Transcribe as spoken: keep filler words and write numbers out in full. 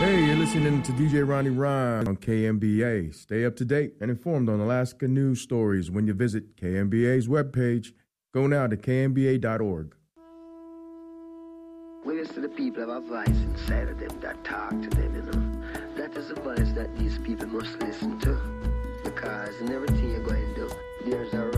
Hey, you're listening to D J Ronnie Rhyme on K M B A. Stay up to date and informed on Alaska news stories when you visit K M B A's webpage. Go now to K M B A dot org. Witness to the people have a voice inside of them that talk to them, you know. That is a voice that these people must listen to. Because in everything you're going to do, there's a